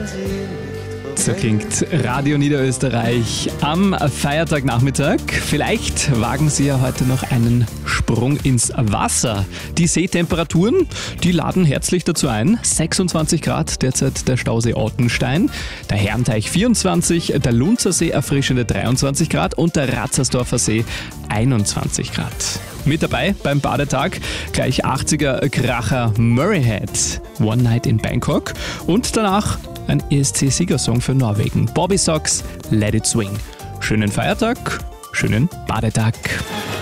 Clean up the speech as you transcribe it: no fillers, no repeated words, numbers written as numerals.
So klingt Radio Niederösterreich am Feiertagnachmittag. Vielleicht wagen Sie ja heute noch einen Sprung ins Wasser. Die Seetemperaturen, die laden herzlich dazu ein. 26 Grad derzeit der Stausee Ottenstein, der Herrenteich 24, der Lunzer See erfrischende 23 Grad und der Ratzersdorfer See 21 Grad. Mit dabei beim Badetag gleich 80er Kracher Murrayhead, One Night in Bangkok und danach ein ESC-Siegersong für Norwegen. Bobby Sox, Let It Swing. Schönen Feiertag, schönen Badetag.